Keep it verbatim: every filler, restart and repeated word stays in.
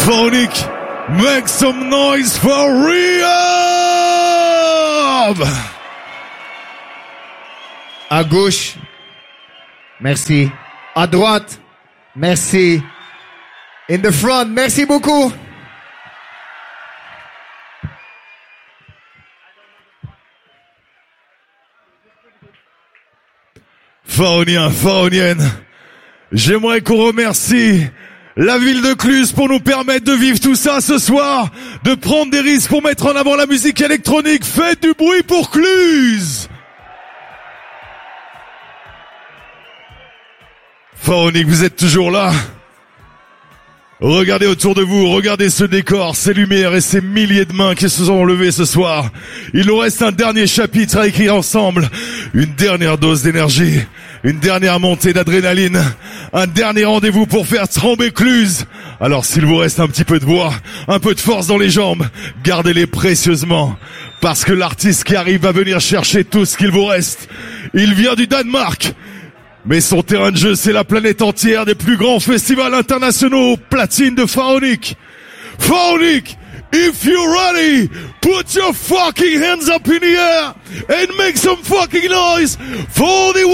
Phonic, make some noise for Rehab! À gauche, merci. À droite, merci. In the front, merci beaucoup. Pharaonien, pharaonienne, j'aimerais qu'on remercie la ville de Cluse pour nous permettre de vivre tout ça ce soir, de prendre des risques pour mettre en avant la musique électronique. Faites du bruit pour Cluse! Pharaonique, vous êtes toujours là? Regardez autour de vous, regardez ce décor, ces lumières et ces milliers de mains qui se sont levées ce soir. Il nous reste un dernier chapitre à écrire ensemble, une dernière dose d'énergie, une dernière montée d'adrénaline, un dernier rendez-vous pour faire trembler Cluse. Alors s'il vous reste un petit peu de voix, un peu de force dans les jambes, gardez-les précieusement, parce que l'artiste qui arrive va venir chercher tout ce qu'il vous reste. Il vient du Danemark. Mais son terrain de jeu, c'est la planète entière des plus grands festivals internationaux platine de Pharaonic. Pharaonic, if you're ready, put your fucking hands up in the air and make some fucking noise for the